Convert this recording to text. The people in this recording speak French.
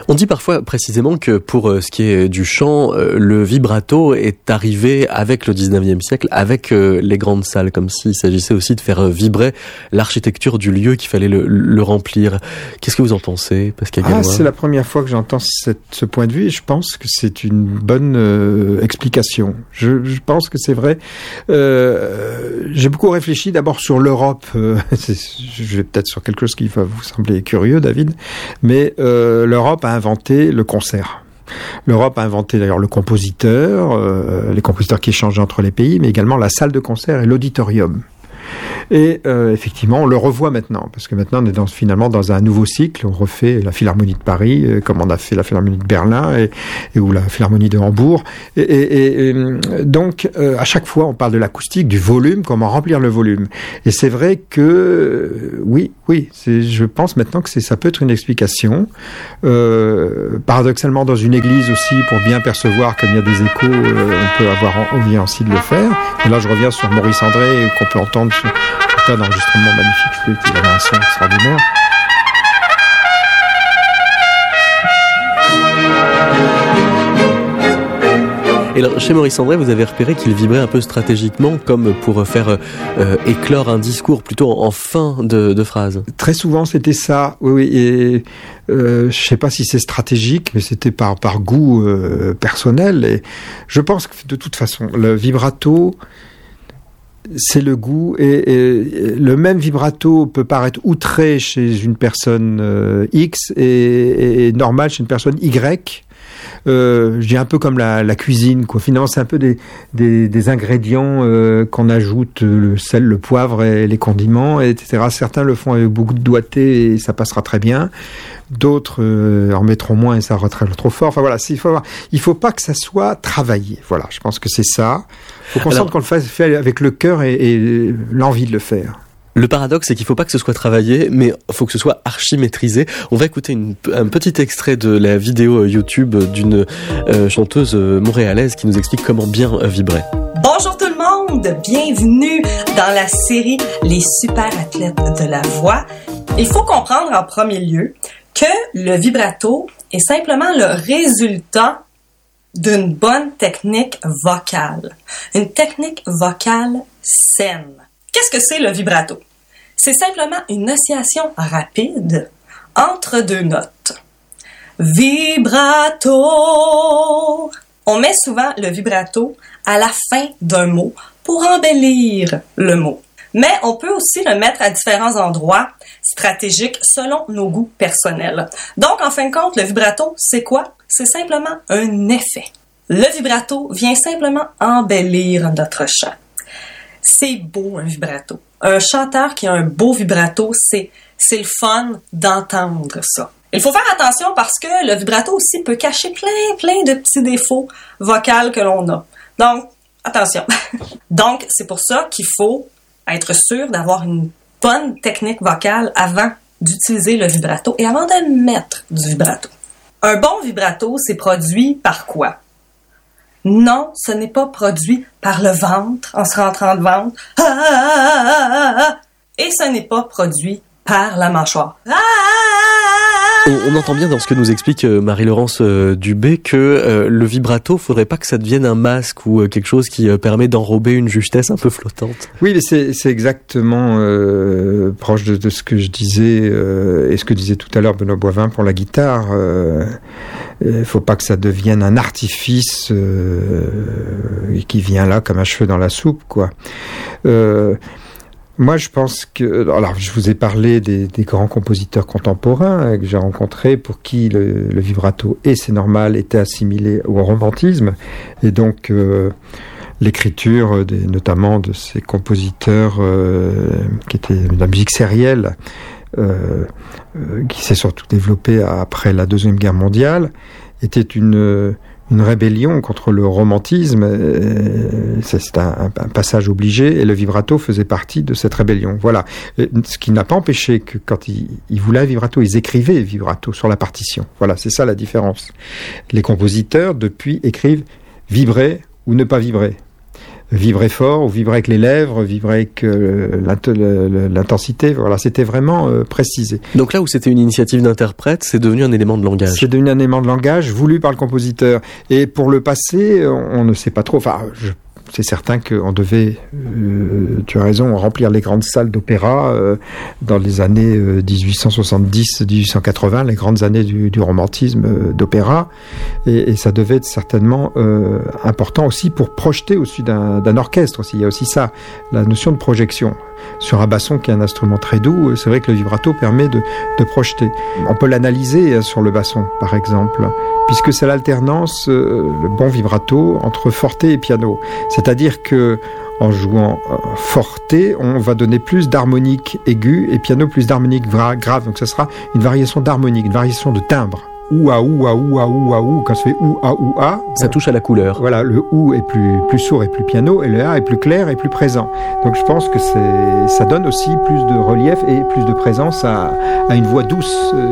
On dit parfois précisément que pour ce qui est du chant, le vibrato est arrivé avec le 19e siècle, avec les grandes salles, comme s'il s'agissait aussi de faire vibrer l'architecture du lieu, qu'il fallait le remplir. Qu'est-ce que vous en pensez, Pascal Gallois ? C'est la première fois que j'entends ce point de vue et je pense que c'est une bonne explication. Je pense que c'est vrai. J'ai beaucoup réfléchi d'abord sur l'Europe. Je vais peut-être sur quelque chose qui va vous sembler curieux, David, mais l'Europe a inventé le concert. L'Europe a inventé d'ailleurs le compositeur, les compositeurs qui échangent entre les pays, mais également la salle de concert et l'auditorium. Et effectivement, on le revoit maintenant, parce que maintenant on est finalement dans un nouveau cycle. On refait la Philharmonie de Paris, comme on a fait la Philharmonie de Berlin ou la Philharmonie de Hambourg. Donc, à chaque fois, on parle de l'acoustique, du volume, comment remplir le volume. Et c'est vrai que, oui, je pense maintenant que ça peut être une explication. Paradoxalement, dans une église aussi, pour bien percevoir comme il y a des échos, on peut avoir envie aussi de le faire. Et là, je reviens sur Maurice André, qu'on peut entendre sur un tas d'enregistrements magnifiques, il avait un son extraordinaire. Et alors, chez Maurice André, vous avez repéré qu'il vibrait un peu stratégiquement, comme pour faire éclore un discours, plutôt en fin de phrase. Très souvent, c'était ça. Oui. Et je sais pas si c'est stratégique, mais c'était par goût personnel. Et je pense que de toute façon, le vibrato, c'est le goût, et le même vibrato peut paraître outré chez une personne X et normal chez une personne Y. Je dis un peu comme la cuisine, quoi. Finalement, c'est un peu des ingrédients qu'on ajoute, le sel, le poivre et les condiments, etc. Certains le font avec beaucoup de doigté et ça passera très bien. D'autres en mettront moins et ça rentrera trop fort. Enfin voilà, il faut pas que ça soit travaillé. Voilà, je pense que c'est ça. Il faut qu'on sente qu'on le fait avec le cœur et l'envie de le faire. Le paradoxe, c'est qu'il ne faut pas que ce soit travaillé, mais il faut que ce soit archi-maîtrisé. On va écouter un petit extrait de la vidéo YouTube d'une chanteuse montréalaise qui nous explique comment bien vibrer. Bonjour tout le monde, bienvenue dans la série Les super athlètes de la voix. Il faut comprendre en premier lieu que le vibrato est simplement le résultat d'une bonne technique vocale. Une technique vocale saine. Qu'est-ce que c'est le vibrato? C'est simplement une oscillation rapide entre deux notes. Vibrato. On met souvent le vibrato à la fin d'un mot pour embellir le mot. Mais on peut aussi le mettre à différents endroits stratégiques selon nos goûts personnels. Donc, en fin de compte, le vibrato, c'est quoi? C'est simplement un effet. Le vibrato vient simplement embellir notre chant. C'est beau, un vibrato. Un chanteur qui a un beau vibrato, c'est le fun d'entendre ça. Il faut faire attention parce que le vibrato aussi peut cacher plein de petits défauts vocaux que l'on a. Donc, attention. Donc, c'est pour ça qu'il faut être sûr d'avoir une bonne technique vocale avant d'utiliser le vibrato et avant de mettre du vibrato. Un bon vibrato, c'est produit par quoi? Non, ce n'est pas produit par le ventre, en se rentrant le ventre. Et ce n'est pas produit par la mâchoire. On entend bien dans ce que nous explique Marie-Laurence Dubé que le vibrato, faudrait pas que ça devienne un masque ou quelque chose qui permet d'enrober une justesse un peu flottante. Oui, mais c'est exactement proche de ce que je disais et ce que disait tout à l'heure Benoît Boivin pour la guitare. Faut pas que ça devienne un artifice qui vient là comme un cheveu dans la soupe, quoi. Moi, je pense que... Alors, je vous ai parlé des grands compositeurs contemporains que j'ai rencontrés pour qui le vibrato, et c'est normal, était assimilé au romantisme. Et donc, l'écriture, notamment de ces compositeurs qui étaient de la musique sérielle, qui s'est surtout développée après la Deuxième Guerre mondiale, était une rébellion contre le romantisme. C'est un passage obligé et le vibrato faisait partie de cette rébellion. Voilà. Ce qui n'a pas empêché que quand ils voulaient un vibrato, ils écrivaient vibrato sur la partition. Voilà, c'est ça la différence. Les compositeurs, depuis, écrivent vibrer ou ne pas vibrer. vibrer fort, ou vibrer avec les lèvres, vibrer avec l'intensité. Voilà, c'était vraiment précisé. Donc là où c'était une initiative d'interprète, c'est devenu un élément de langage. C'est devenu un élément de langage voulu par le compositeur. Et pour le passé, on ne sait pas trop. Enfin, c'est certain qu'on devait, tu as raison, remplir les grandes salles d'opéra dans les années 1870-1880, les grandes années du romantisme d'opéra. Et ça devait être certainement important aussi pour projeter au-dessus d'un orchestre aussi. Il y a aussi ça, la notion de projection. Sur un basson qui est un instrument très doux, c'est vrai que le vibrato permet de projeter. On peut l'analyser sur le basson, par exemple, puisque c'est l'alternance, le bon vibrato, entre forte et piano. C'est-à-dire que en jouant forte, on va donner plus d'harmonique aiguë et piano plus d'harmonique grave. Donc ce sera une variation d'harmonique, une variation de timbre. Ou à ou à ou à ou à ou, quand ça fait ou à. Ça touche à la couleur. Voilà, le ou est plus sourd et plus piano, et le a est plus clair et plus présent. Donc je pense que ça donne aussi plus de relief et plus de présence à une voix douce.